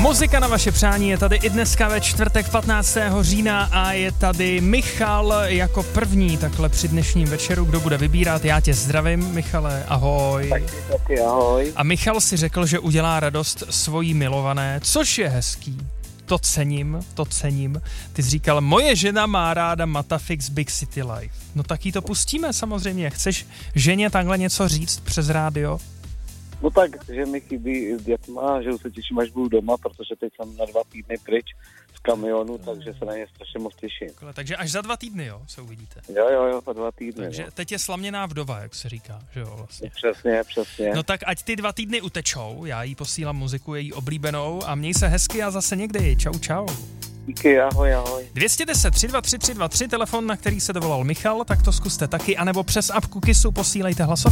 Muzika na vaše přání je tady i dneska ve čtvrtek 15. října a je tady Michal jako první takhle při dnešním večeru, kdo bude vybírat. Já tě zdravím, Michale, ahoj. Taky ahoj. A Michal si řekl, že udělá radost svojí milované, což je hezký. To cením. Ty jsi říkal, moje žena má ráda Matafix Big City Life. No tak jí to pustíme samozřejmě. Chceš ženě takhle něco říct přes rádio? No tak, že mi chybí s dětma, že už se těším, až budu doma, protože teď jsem na 2 týdny pryč z kamionu, takže se na ně strašně moc těším. Takže až za 2 týdny, jo, se uvidíte. Jo, za 2 týdny. Takže no. teď je slaměná vdova, jak se říká, že jo, vlastně. Přesně. No tak ať ty 2 týdny utečou, já jí posílám muziku její oblíbenou a měj se hezky a zase někdy. Čau. Díky, ahoj. 210 323 323, telefon, na který se dovolal Michal, tak to zkuste taky, anebo přes apku Kissu posílejte hlasovku.